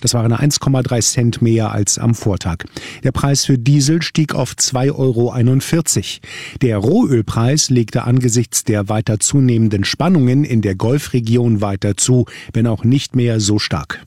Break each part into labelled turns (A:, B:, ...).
A: Das waren 1,3 Cent mehr als am Vortag. Der Preis für Diesel stieg auf 2,41 €. Der Rohölpreis legte angesichts der weiter zunehmenden Spannungen in der Golfregion weiter zu, wenn auch nicht mehr so stark.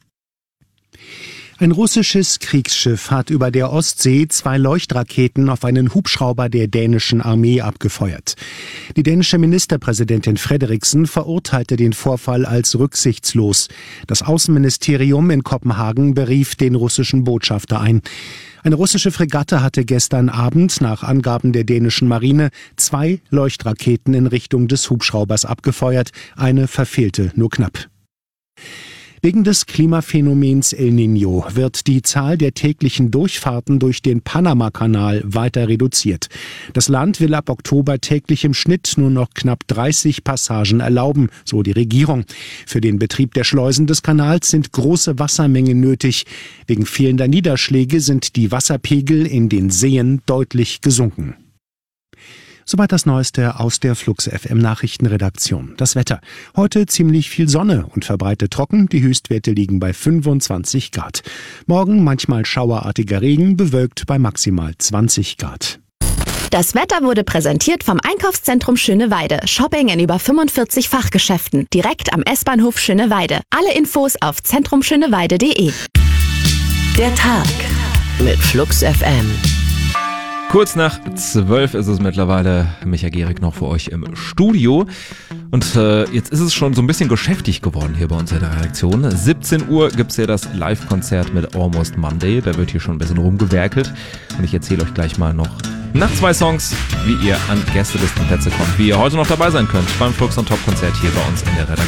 A: Ein russisches Kriegsschiff hat über der Ostsee 2 Leuchtraketen auf einen Hubschrauber der dänischen Armee abgefeuert. Die dänische Ministerpräsidentin Frederiksen verurteilte den Vorfall als rücksichtslos. Das Außenministerium in Kopenhagen berief den russischen Botschafter ein. Eine russische Fregatte hatte gestern Abend nach Angaben der dänischen Marine 2 Leuchtraketen in Richtung des Hubschraubers abgefeuert. Eine verfehlte nur knapp. Wegen des Klimaphänomens El Niño wird die Zahl der täglichen Durchfahrten durch den Panama-Kanal weiter reduziert. Das Land will ab Oktober täglich im Schnitt nur noch knapp 30 Passagen erlauben, so die Regierung. Für den Betrieb der Schleusen des Kanals sind große Wassermengen nötig. Wegen fehlender Niederschläge sind die Wasserpegel in den Seen deutlich gesunken. Soweit das Neueste aus der Flux FM Nachrichtenredaktion. Das Wetter. Heute ziemlich viel Sonne und verbreitet trocken. Die Höchstwerte liegen bei 25 Grad. Morgen manchmal schauerartiger Regen, bewölkt bei maximal 20 Grad.
B: Das Wetter wurde präsentiert vom Einkaufszentrum Schöneweide. Shopping in über 45 Fachgeschäften. Direkt am S-Bahnhof Schöneweide. Alle Infos auf zentrumschöneweide.de.
C: Der Tag mit Flux FM.
D: Kurz nach 12 ist es mittlerweile. Micha Gehrig noch für euch im Studio. Und jetzt ist es schon so ein bisschen geschäftig geworden hier bei uns in der Redaktion. 17 Uhr gibt's ja das Live-Konzert mit Almost Monday. Da wird hier schon ein bisschen rumgewerkelt. Und ich erzähle euch gleich mal noch nach 2 Songs, wie ihr an Gästelistenplätze kommt. Wie ihr heute noch dabei sein könnt beim Flux on Top Konzert hier bei uns in der Redaktion.